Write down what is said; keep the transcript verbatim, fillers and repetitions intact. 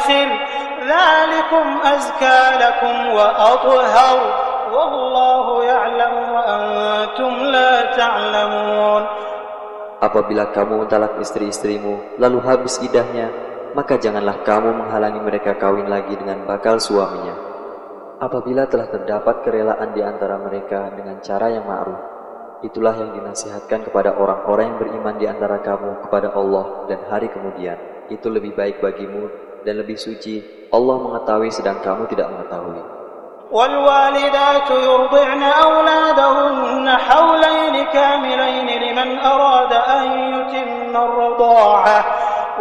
الآخر ذلكم أزكى لكم وأطهر والله يعلم وأنتم لا تعلمون. Apabila kamu mentalak istri-istrimu, lalu habis iddahnya, maka janganlah kamu menghalangi mereka kawin lagi dengan bakal suaminya. Apabila telah terdapat kerelaan di antara mereka dengan cara yang ma'ruf, itulah yang dinasihatkan kepada orang-orang yang beriman di antara kamu kepada Allah dan hari kemudian. Itu lebih baik bagimu dan lebih suci. Allah mengetahui sedang kamu tidak mengetahui. والوالدات يرضعن أولادهن حولين كاملين لمن أراد أن يتم الرضاعة